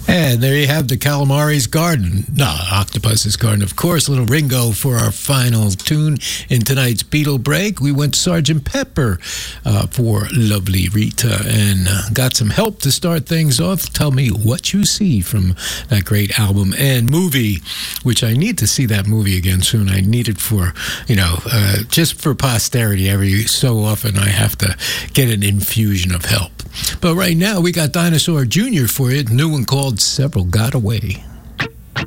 And there you have the Calamari's Garden. No, Octopus's Garden, of course. Little Ringo for our final tune in tonight's Beatle break. We went Sgt. Pepper for Lovely Rita and got some help to start things off. Tell me what you see from that great album and movie, which I need to see that movie again soon. I need it for, just for posterity. Every so often I have to get an infusion of help. But right now we got Dinosaur Jr. for you, new one called Several Got Away.